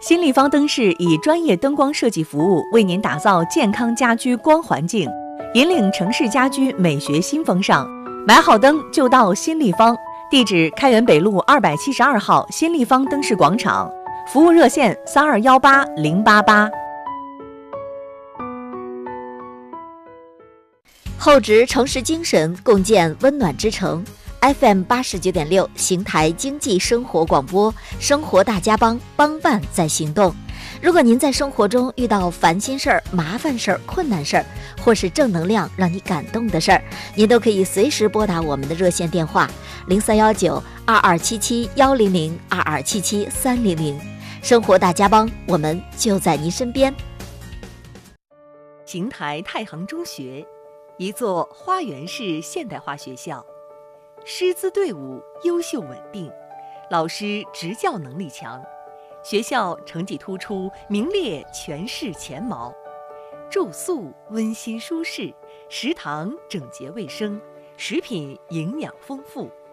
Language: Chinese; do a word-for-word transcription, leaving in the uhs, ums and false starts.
新立方灯饰以专业灯光设计服务，为您打造健康家居光环境，引领城市家居美学新风尚。买好灯就到新立方，地址开元北路二百七十二号新立方灯饰广场，服务热线三二幺八零八八。 厚植城市精神，共建温暖之城。F M 八十九点六，邢台经济生活广播，生活大家帮，帮办在行动。如果您在生活中遇到烦心事儿、麻烦事儿、困难事儿，或是正能量让你感动的事儿，您都可以随时拨打我们的热线电话零三幺九二二七七幺零零二二七七三零零。生活大家帮，我们就在您身边。 邢台太行中学，一座花园式现代化学校。师资队伍优秀稳定，老师执教能力强，学校成绩突出，名列全市前茅。住宿温馨舒适，食堂整洁卫生，食品营养丰富。